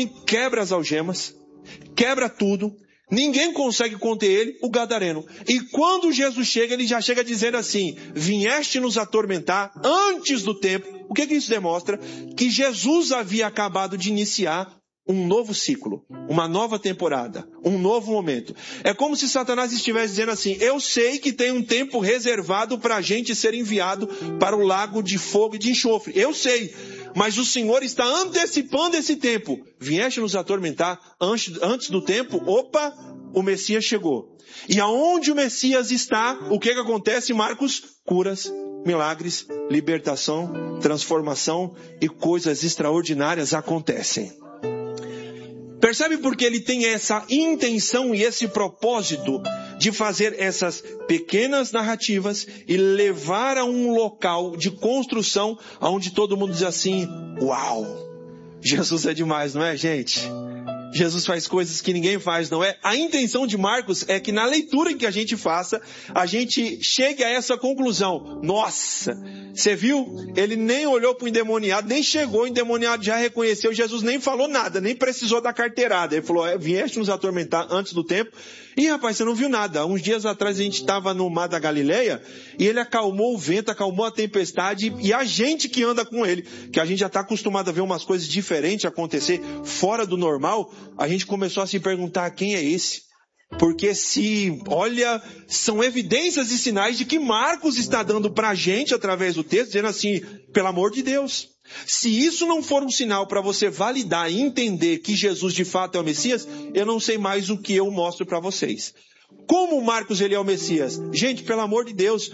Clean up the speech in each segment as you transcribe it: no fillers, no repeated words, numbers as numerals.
homem quebra as algemas, quebra tudo, ninguém consegue conter ele, o gadareno. E quando Jesus chega, ele já chega dizendo assim: vieste nos atormentar antes do tempo. O que isso demonstra? Que Jesus havia acabado de iniciar um novo ciclo, uma nova temporada, um novo momento. É como se Satanás estivesse dizendo assim: eu sei que tem um tempo reservado para a gente ser enviado para o lago de fogo e de enxofre. Eu sei, mas o Senhor está antecipando esse tempo. Vieste nos atormentar antes do tempo. Opa, o Messias chegou. E aonde o Messias está, o que acontece, Marcos? Curas, milagres, libertação, transformação e coisas extraordinárias acontecem. Percebe porque ele tem essa intenção e esse propósito de fazer essas pequenas narrativas e levar a um local de construção onde todo mundo diz assim: uau, Jesus é demais, não é, gente? Jesus faz coisas que ninguém faz, não é? A intenção de Marcos é que na leitura que a gente faça, a gente chegue a essa conclusão. Nossa, você viu? Ele nem olhou para o endemoniado, nem chegou, o endemoniado já reconheceu, Jesus nem falou nada, nem precisou da carteirada. Ele falou: vieste nos atormentar antes do tempo. E rapaz, você não viu nada. Uns dias atrás a gente estava no mar da Galileia e ele acalmou o vento, acalmou a tempestade, e a gente que anda com ele, que a gente já está acostumado a ver umas coisas diferentes acontecer fora do normal, a gente começou a se perguntar: quem é esse? Porque olha, são evidências e sinais de que Marcos está dando para a gente através do texto, dizendo assim: pelo amor de Deus, se isso não for um sinal para você validar e entender que Jesus de fato é o Messias, eu não sei mais o que eu mostro para vocês. Como Marcos ele é o Messias? Gente, pelo amor de Deus,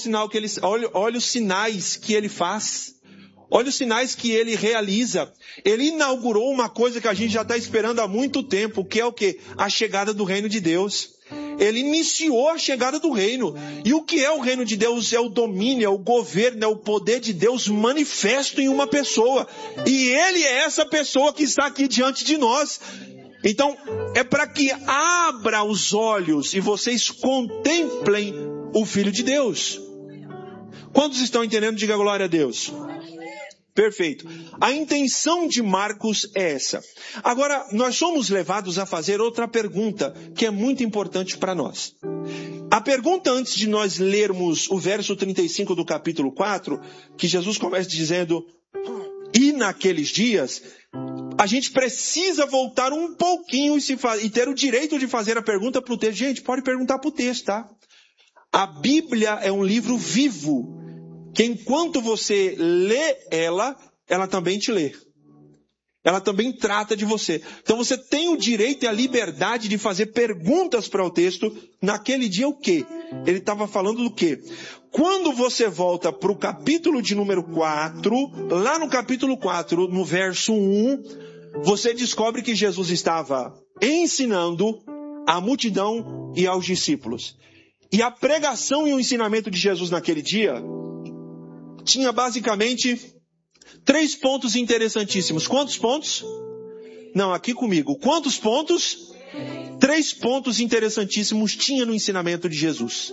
olha os sinais que ele faz. Olha os sinais que ele realiza. Ele inaugurou uma coisa que a gente já está esperando há muito tempo, que é o quê? A chegada do reino de Deus. Ele iniciou a chegada do reino. E o que é o reino de Deus? É o domínio, é o governo, é o poder de Deus manifesto em uma pessoa. E ele é essa pessoa que está aqui diante de nós. Então, é para que abra os olhos e vocês contemplem o Filho de Deus. Quantos estão entendendo? Diga glória a Deus. Perfeito. A intenção de Marcos é essa. Agora, nós somos levados a fazer outra pergunta que é muito importante para nós. A pergunta, antes de nós lermos o verso 35 do capítulo 4, que Jesus começa dizendo: e naqueles dias, a gente precisa voltar um pouquinho e ter o direito de fazer a pergunta para o texto. Gente, pode perguntar para o texto, tá? A Bíblia é um livro vivo, que enquanto você lê ela também te lê. Ela também trata de você. Então você tem o direito e a liberdade de fazer perguntas para o texto. Naquele dia o quê? Ele estava falando do quê? Quando você volta para o capítulo de número 4, lá no capítulo 4, no verso 1, você descobre que Jesus estava ensinando a multidão e aos discípulos. E a pregação e o ensinamento de Jesus naquele dia tinha basicamente 3 pontos interessantíssimos. Quantos pontos? Não, aqui comigo. Quantos pontos? 3 pontos interessantíssimos tinha no ensinamento de Jesus.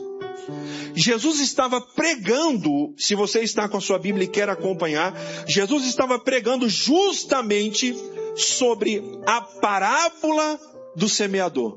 Jesus estava pregando, se você está com a sua Bíblia e quer acompanhar, Jesus estava pregando justamente sobre a parábola do semeador.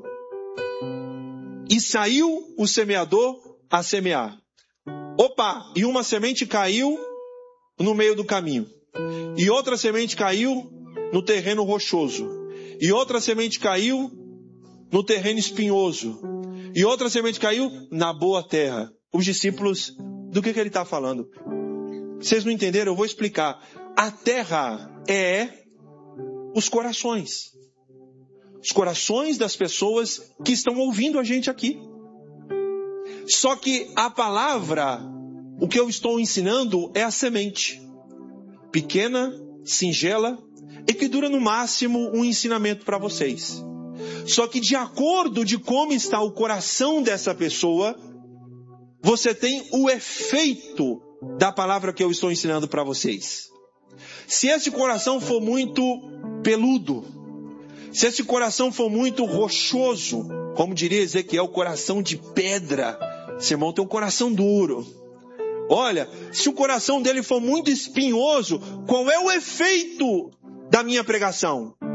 E saiu o semeador a semear. Opa, e uma semente caiu no meio do caminho. E outra semente caiu no terreno rochoso. E outra semente caiu no terreno espinhoso. E outra semente caiu na boa terra. Os discípulos, do que ele está falando? Vocês não entenderam? Eu vou explicar. A terra é os corações. Os corações das pessoas que estão ouvindo a gente aqui. Só que a palavra, o que eu estou ensinando é a semente. Pequena, singela, e que dura no máximo um ensinamento para vocês. Só que de acordo de como está o coração dessa pessoa, você tem o efeito da palavra que eu estou ensinando para vocês. Se esse coração for muito peludo, se esse coração for muito rochoso, como diria Ezequiel, coração de pedra, esse irmão tem um coração duro. Olha, se o coração dele for muito espinhoso, qual é o efeito da minha pregação?